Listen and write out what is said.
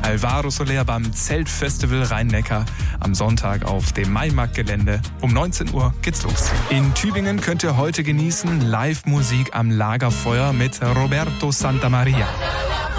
Alvaro Soler beim Zeltfestival Rhein-Neckar am Sonntag auf dem Maimarktgelände. Um 19 Uhr geht's los. In Tübingen könnt ihr heute genießen Live-Musik am Lagerfeuer mit Roberto Santamaria.